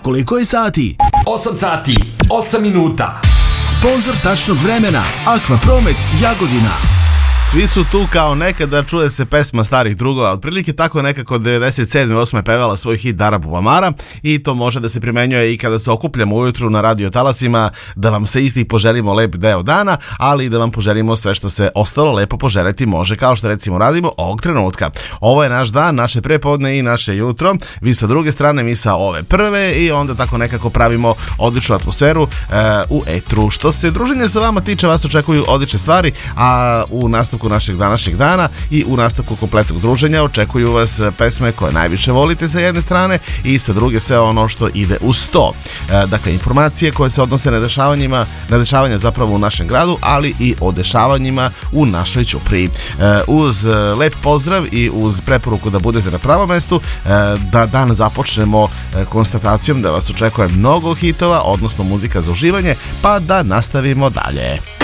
Koliko je sati? 8 sati, 8 minuta. Sponzor tačnog vremena Aqua Promet Jagodina. Svi su tu kao nekada, čuje se pesma starih drugova, otprilike tako nekako 97. 8. pevala svoj hit Dara Bubamara i to može da se primenjuje i kada se okupljamo ujutru na radio talasima, da vam se isti poželimo lep deo dana, ali i da vam poželimo sve što se ostalo lepo poželiti može, kao što recimo radimo ovog trenutka. Ovo je naš dan, naše prepodne i naše jutro, vi sa druge strane, mi sa ove prve i onda tako nekako pravimo odličnu atmosferu u etru. Što se druženja sa vama tiče, vas očekuju odlične stvari, a u nastavku našeg današnjeg dana i u nastavku kompletnog druženja očekuju vas pesme koje najviše volite sa jedne strane i sa druge sve ono što ide uz to. Dakle, informacije koje se odnose na dešavanja zapravo u našem gradu, ali i o dešavanjima u našoj Ćupriji. Uz lep pozdrav i uz preporuku da budete na pravom mestu, da dan započnemo konstatacijom da vas očekuje mnogo hitova, odnosno muzika za uživanje, pa da nastavimo dalje.